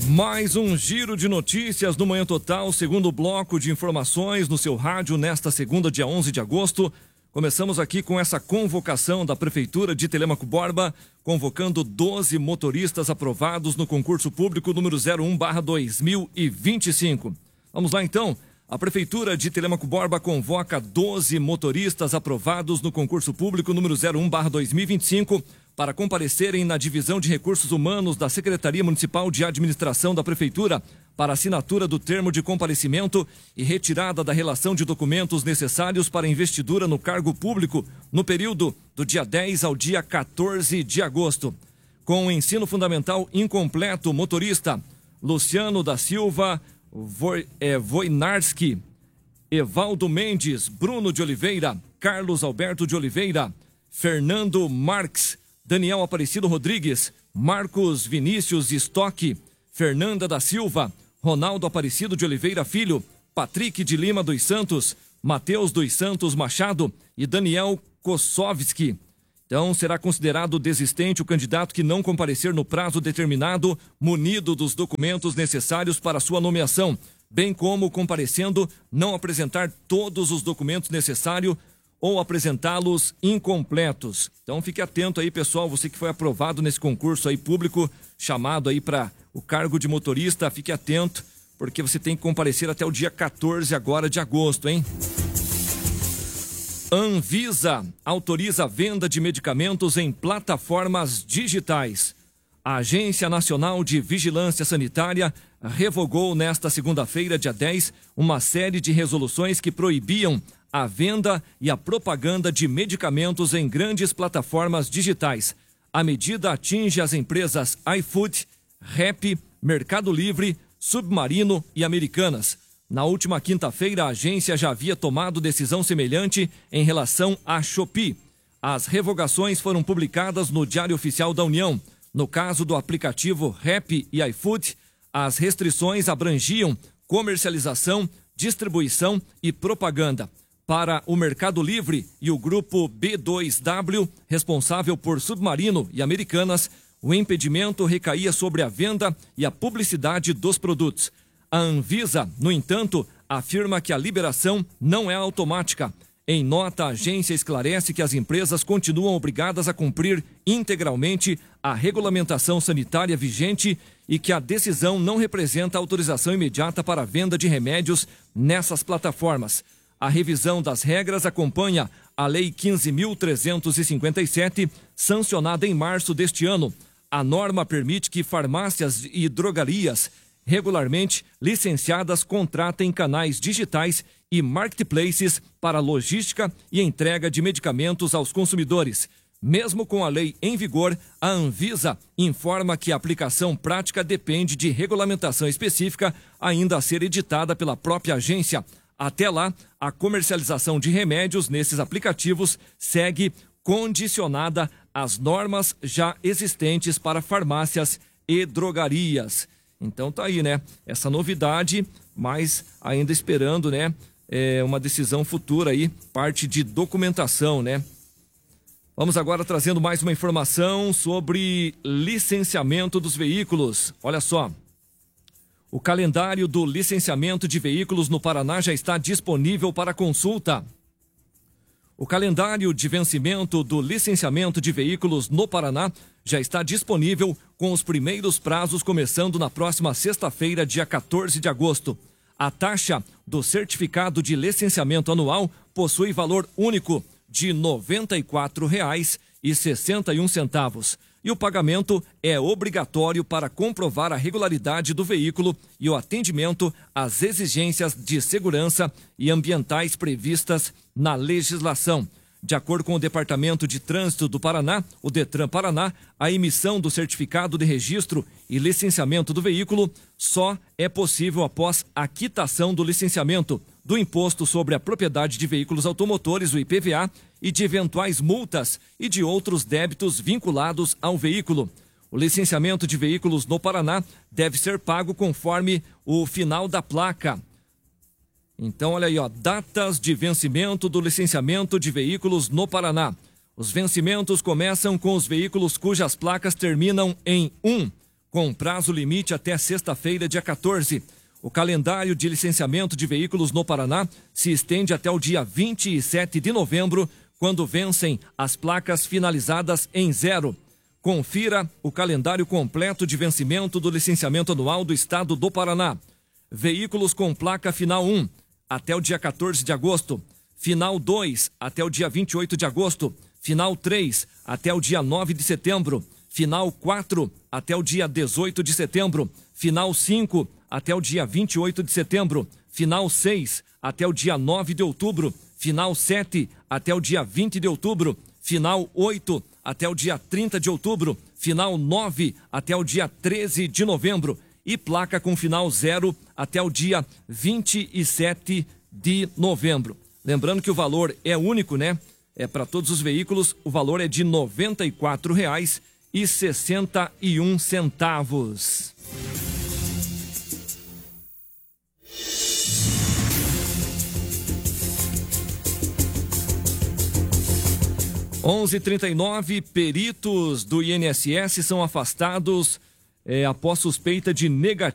Mais um giro de notícias no Manhã Total, segundo bloco de informações no seu rádio nesta segunda, dia 11 de agosto. Começamos aqui com essa convocação da Prefeitura de Telêmaco Borba, convocando 12 motoristas aprovados no concurso público número 01/2025. Vamos lá então. A Prefeitura de Telêmaco Borba convoca 12 motoristas aprovados no concurso público número 01/2025 para comparecerem na Divisão de Recursos Humanos da Secretaria Municipal de Administração da Prefeitura para assinatura do termo de comparecimento e retirada da relação de documentos necessários para investidura no cargo público no período do dia 10 ao dia 14 de agosto. Com o ensino fundamental incompleto, motorista Luciano da Silva Wojnarski, Evaldo Mendes, Bruno de Oliveira, Carlos Alberto de Oliveira, Fernando Marques, Daniel Aparecido Rodrigues, Marcos Vinícius Stock, Fernanda da Silva, Ronaldo Aparecido de Oliveira Filho, Patrick de Lima dos Santos, Matheus dos Santos Machado e Daniel Kossovski. Então, será considerado desistente o candidato que não comparecer no prazo determinado, munido dos documentos necessários para sua nomeação, bem como comparecendo, não apresentar todos os documentos necessários ou apresentá-los incompletos. Então, fique atento aí, pessoal, você que foi aprovado nesse concurso aí público, chamado aí para o cargo de motorista, fique atento, porque você tem que comparecer até o dia 14 agora de agosto, hein? Anvisa autoriza a venda de medicamentos em plataformas digitais. A Agência Nacional de Vigilância Sanitária revogou nesta segunda-feira, dia 10, uma série de resoluções que proibiam a venda e a propaganda de medicamentos em grandes plataformas digitais. A medida atinge as empresas iFood, Rappi, Mercado Livre, Submarino e Americanas. Na última quinta-feira, a agência já havia tomado decisão semelhante em relação à Shopee. As revogações foram publicadas no Diário Oficial da União. No caso do aplicativo Rappi e iFood, as restrições abrangiam comercialização, distribuição e propaganda. Para o Mercado Livre e o grupo B2W, responsável por Submarino e Americanas, o impedimento recaía sobre a venda e a publicidade dos produtos. A Anvisa, no entanto, afirma que a liberação não é automática. Em nota, a agência esclarece que as empresas continuam obrigadas a cumprir integralmente a regulamentação sanitária vigente e que a decisão não representa autorização imediata para a venda de remédios nessas plataformas. A revisão das regras acompanha a Lei 15.357, sancionada em março deste ano. A norma permite que farmácias e drogarias regularmente licenciadas contratem canais digitais e marketplaces para logística e entrega de medicamentos aos consumidores. Mesmo com a lei em vigor, a Anvisa informa que a aplicação prática depende de regulamentação específica ainda a ser editada pela própria agência. Até lá, a comercialização de remédios nesses aplicativos segue condicionada às normas já existentes para farmácias e drogarias. Então tá aí, né? Essa novidade, mas ainda esperando, né? Uma decisão futura aí, parte de documentação, né? Vamos agora trazendo mais uma informação sobre licenciamento dos veículos. Olha só. O calendário do licenciamento de veículos no Paraná já está disponível para consulta. O calendário de vencimento do licenciamento de veículos no Paraná já está disponível, com os primeiros prazos começando na próxima sexta-feira, dia 14 de agosto. A taxa do certificado de licenciamento anual possui valor único de R$ 94,61. E o pagamento é obrigatório para comprovar a regularidade do veículo e o atendimento às exigências de segurança e ambientais previstas na legislação. De acordo com o Departamento de Trânsito do Paraná, o Detran Paraná, a emissão do certificado de registro e licenciamento do veículo só é possível após a quitação do licenciamento, do Imposto sobre a Propriedade de Veículos Automotores, o IPVA, e de eventuais multas e de outros débitos vinculados ao veículo. O licenciamento de veículos no Paraná deve ser pago conforme o final da placa. Então, olha aí, ó, datas de vencimento do licenciamento de veículos no Paraná. Os vencimentos começam com os veículos cujas placas terminam em 1, com prazo limite até sexta-feira, dia 14. O calendário de licenciamento de veículos no Paraná se estende até o dia 27 de novembro, quando vencem as placas finalizadas em 0. Confira o calendário completo de vencimento do licenciamento anual do Estado do Paraná. Veículos com placa final 1, até o dia 14 de agosto. Final 2, até o dia 28 de agosto. Final 3, até o dia 9 de setembro. Final 4, até o dia 18 de setembro. Final 5, até o dia 28 de setembro. Final 6, até o dia 9 de outubro. Final 7, até o dia 20 de outubro. Final 8, até o dia 30 de outubro. Final 9, até o dia 13 de novembro. E placa com final 0 até o dia 27 de novembro. Lembrando que o valor é único, né? É para todos os veículos, o valor é de R$ 94,61. 11h39, peritos do INSS são afastados após suspeita de negativo